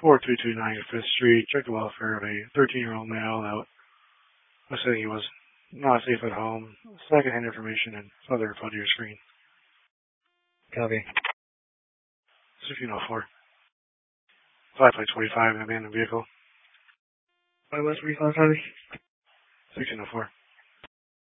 4329 Fifth Street. Check the welfare of a 13-year-old male that was saying he was not safe at home. Secondhand information and further reply to your screen. Copy. 1604. 5.25 in an abandoned vehicle. 5.35, copy. 1604.